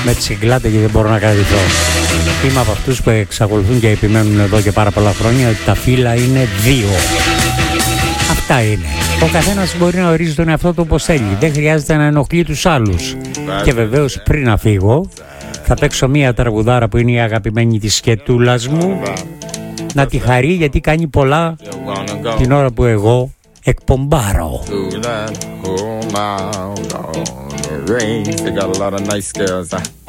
με τσιγκλάτε και δεν μπορώ να κρατηθώ. Είμαι από αυτούς που εξακολουθούν και επιμένουν εδώ και πάρα πολλά χρόνια ότι τα φύλλα είναι δύο. Αυτά είναι. Ο καθένας μπορεί να ορίζει τον εαυτό του όπως θέλει. Δεν χρειάζεται να ενοχλεί τους άλλους. Και βεβαίως πριν να φύγω θα παίξω μία τραγουδάρα που είναι η αγαπημένη της σκετούλας μου. Να τη χαρεί γιατί κάνει πολλά την ώρα που εγώ εκπομπάρω. They got a lot of nice girls.